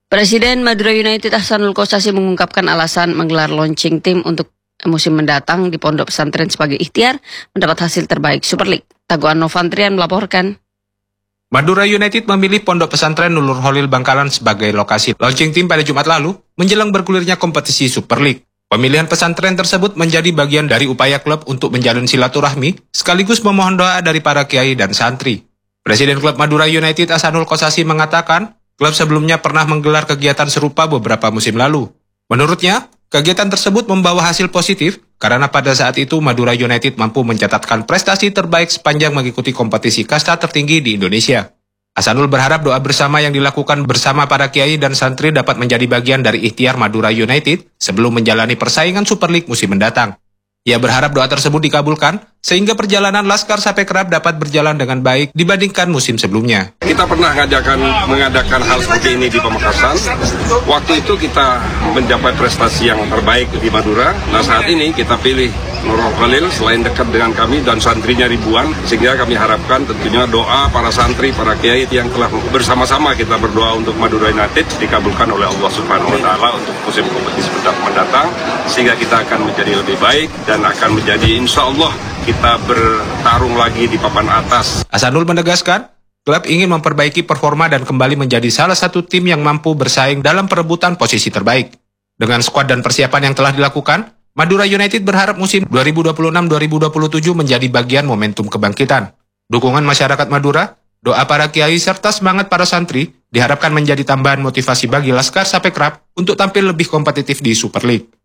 Presiden Madura United Ahsanul Kossasi mengungkapkan alasan menggelar launching tim untuk musim mendatang di Pondok Pesantren sebagai ikhtiar mendapat hasil terbaik Super League. Taguan Novantrian melaporkan. Madura United memilih Pondok Pesantren Nurul Khalil Bangkalan sebagai lokasi launching tim pada Jumat lalu menjelang bergulirnya kompetisi Super League. Pemilihan pesantren tersebut menjadi bagian dari upaya klub untuk menjalin silaturahmi sekaligus memohon doa dari para kiai dan santri. Presiden klub Madura United Ahsanul Kossasi mengatakan, klub sebelumnya pernah menggelar kegiatan serupa beberapa musim lalu. Menurutnya, kegiatan tersebut membawa hasil positif karena pada saat itu Madura United mampu mencatatkan prestasi terbaik sepanjang mengikuti kompetisi kasta tertinggi di Indonesia. Ahsanul berharap doa bersama yang dilakukan bersama para kiai dan santri dapat menjadi bagian dari ikhtiar Madura United sebelum menjalani persaingan Super League musim mendatang. Ia berharap doa tersebut dikabulkan, sehingga perjalanan Laskar Sape Kerap dapat berjalan dengan baik dibandingkan musim sebelumnya. Kita pernah mengadakan hal seperti ini di Pamekasan. Waktu itu kita mencapai prestasi yang terbaik di Madura. Nah saat ini kita pilih Nurul Khalil selain dekat dengan kami dan santrinya ribuan, sehingga kami harapkan tentunya doa para santri, para kiai yang telah bersama-sama kita berdoa untuk Madura United dikabulkan oleh Allah Subhanahu Wa Taala untuk musim kompetisi mendatang, sehingga kita akan menjadi lebih baik dan akan menjadi insya Allah kita bertarung lagi di papan atas. Ahsanul menegaskan, klub ingin memperbaiki performa dan kembali menjadi salah satu tim yang mampu bersaing dalam perebutan posisi terbaik. Dengan skuad dan persiapan yang telah dilakukan, Madura United berharap musim 2026-2027 menjadi bagian momentum kebangkitan. Dukungan masyarakat Madura, doa para kiai serta semangat para santri diharapkan menjadi tambahan motivasi bagi Laskar Sape Kerap untuk tampil lebih kompetitif di Super League.